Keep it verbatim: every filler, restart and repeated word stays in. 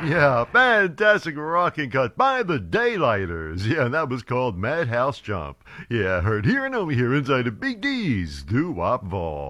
Yeah, fantastic rocking cut by the Daylighters. Yeah, and that was called Madhouse Jump. Yeah, heard here and only here inside of Big D's Doo Wop Vault.